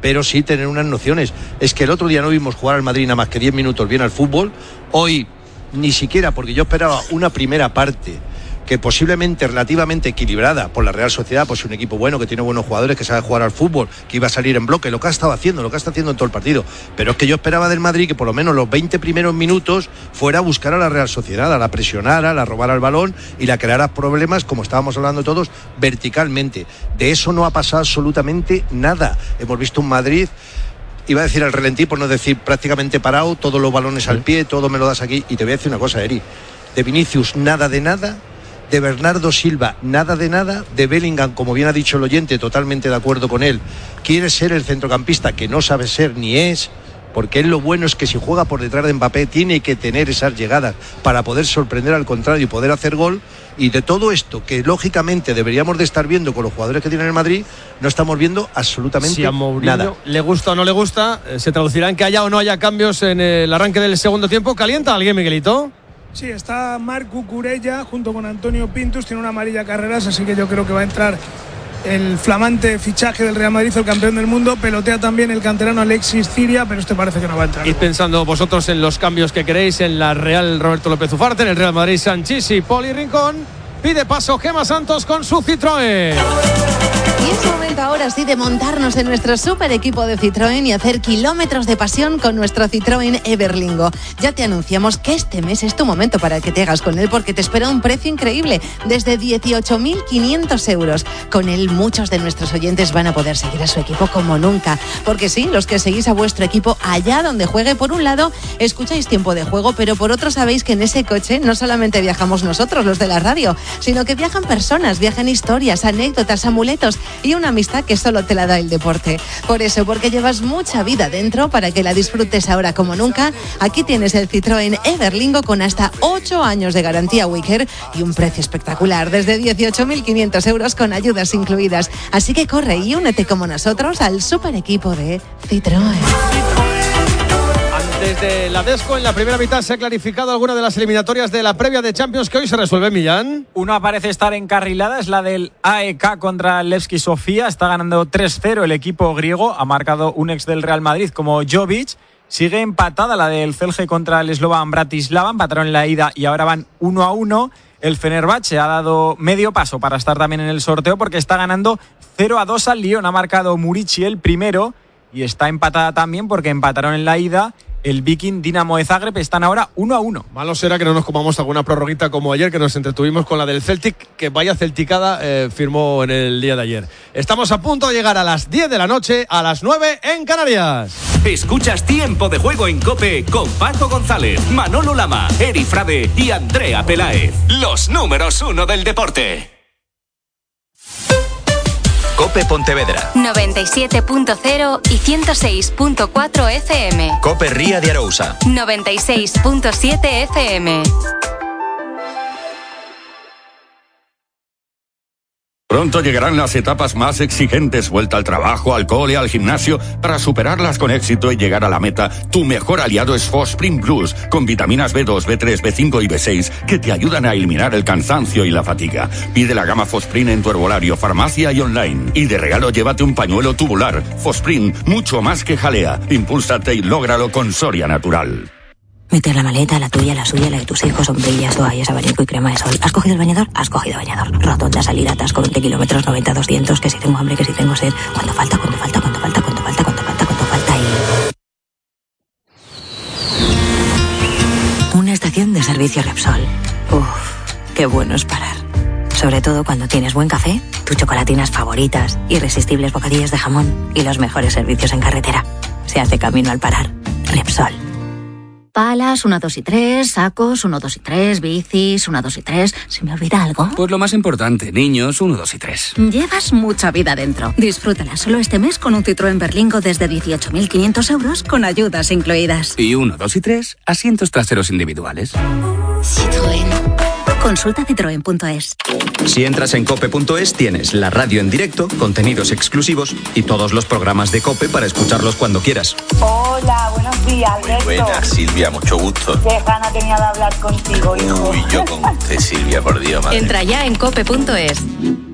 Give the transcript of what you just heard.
pero sí tener unas nociones. Es que el otro día no vimos jugar al Madrid nada más que 10 minutos bien al fútbol, hoy ni siquiera, porque yo esperaba una primera parte que posiblemente relativamente equilibrada por la Real Sociedad, pues un equipo bueno, que tiene buenos jugadores, que sabe jugar al fútbol, que iba a salir en bloque, lo que ha estado haciendo, lo que está haciendo en todo el partido. Pero es que yo esperaba del Madrid que por lo menos los 20 primeros minutos fuera a buscar a la Real Sociedad, a la presionara, a la robara el balón y la creara problemas, como estábamos hablando todos, verticalmente. De eso no ha pasado absolutamente nada. Hemos visto un Madrid, iba a decir al relentí, por no decir prácticamente parado, todos los balones al pie, todo me lo das aquí. Y te voy a decir una cosa, Eri, de Vinicius nada de nada, de Bernardo Silva nada de nada, de Bellingham, como bien ha dicho el oyente, totalmente de acuerdo con él, quiere ser el centrocampista que no sabe ser ni es, porque él lo bueno es que si juega por detrás de Mbappé tiene que tener esas llegadas para poder sorprender al contrario y poder hacer gol. Y de todo esto que lógicamente deberíamos de estar viendo con los jugadores que tiene el Madrid, no estamos viendo absolutamente si a Mourinho nada. Le gusta o no le gusta, se traducirá en que haya o no haya cambios en el arranque del segundo tiempo. ¿Calienta alguien, Miguelito? Sí, está Marc Cucurella junto con Antonio Pintus, tiene una amarilla Carreras, así que yo creo que va a entrar el flamante fichaje del Real Madrid, el campeón del mundo. Pelotea también el canterano Alexis Ciria, pero este parece que no va a entrar. Id pensando vosotros en los cambios que queréis en la Real Roberto López Ufarte, en el Real Madrid Sanchís y Poli Rincón. Pide paso Gemma Santos con su Citroën. Y es momento ahora sí de montarnos en nuestro super equipo de Citroën y hacer kilómetros de pasión con nuestro Citroën Everlingo. Ya te anunciamos que este mes es tu momento para que te hagas con él, porque te espera un precio increíble, desde 18.500 euros. Con él muchos de nuestros oyentes van a poder seguir a su equipo como nunca. Porque sí, los que seguís a vuestro equipo allá donde juegue, por un lado escucháis Tiempo de Juego, pero por otro sabéis que en ese coche no solamente viajamos nosotros, los de la radio, sino que viajan personas, viajan historias, anécdotas, amuletos y una amistad que solo te la da el deporte. Por eso, porque llevas mucha vida dentro, para que la disfrutes ahora como nunca, aquí tienes el Citroën Everlingo con hasta 8 años de garantía Wicker y un precio espectacular, desde 18.500 euros con ayudas incluidas. Así que corre y únete como nosotros al super equipo de Citroën. Desde la Desco, en la primera mitad se ha clarificado alguna de las eliminatorias de la previa de Champions que hoy se resuelve, Millán. Una parece estar encarrilada, es la del AEK contra Levski Sofía. Está ganando 3-0 el equipo griego. Ha marcado un ex del Real Madrid como Jovic. Sigue empatada la del Celje contra el Slovan Bratislava. Empataron en la ida y ahora van 1-1. El Fenerbahce ha dado medio paso para estar también en el sorteo, porque está ganando 0-2 al Lyon. Ha marcado Murici el primero y está empatada también porque empataron en la ida el Viking Dinamo de Zagreb. Están ahora 1-1. Malo será que no nos comamos alguna prorroguita como ayer, que nos entretuvimos con la del Celtic, que vaya celticada firmó en el día de ayer. Estamos a punto de llegar a las 10 de la noche, a las 9 en Canarias. Escuchas Tiempo de Juego en COPE con Paco González, Manolo Lama, Eri Frade y Andrea Peláez. Los números 1 del deporte. COPE Pontevedra 97.0 y 106.4 FM. COPE Ría de Arousa 96.7 FM. Pronto llegarán las etapas más exigentes, vuelta al trabajo, al cole, al gimnasio. Para superarlas con éxito y llegar a la meta, tu mejor aliado es Fosprin Plus, con vitaminas B2, B3, B5 y B6, que te ayudan a eliminar el cansancio y la fatiga. Pide la gama Fosprin en tu herbolario, farmacia y online. Y de regalo llévate un pañuelo tubular. Fosprin, mucho más que jalea. Impúlsate y lógralo con Soria Natural. Meter la maleta, la tuya, la suya, la de tus hijos, sombrillas, toallas, abanico y crema de sol. ¿Has cogido el bañador? Has cogido bañador. Rotonda, salida, atasco, 20 kilómetros, 90, 200, que si tengo hambre, que si tengo sed. ¿Cuánto falta? ¿Cuánto falta? ¿Cuánto falta? ¿Cuánto falta? ¿Cuánto falta? ¿Cuánto falta? Y... una estación de servicio Repsol. Uff, qué bueno es parar. Sobre todo cuando tienes buen café, tus chocolatinas favoritas, irresistibles bocadillos de jamón y los mejores servicios en carretera. Se hace camino al parar. Repsol. Palas, 1, 2 y 3, sacos, 1, 2 y 3, bicis, 1, 2 y 3. ¿Se me olvida algo? Pues lo más importante, niños, 1, 2 y 3. Llevas mucha vida dentro. Disfrútala solo este mes con un Citroën Berlingo desde 18.500 euros con ayudas incluidas. Y 1, 2 y 3, asientos traseros individuales. Citroën. Consulta citroen.es. Si entras en cope.es tienes la radio en directo, contenidos exclusivos y todos los programas de COPE para escucharlos cuando quieras. Hola, buenos días, Alberto. Muy buenas, Silvia, mucho gusto. Qué gana tenía de hablar contigo, hijo. Uy, yo con usted, Silvia, por Dios, madre. Entra ya en cope.es.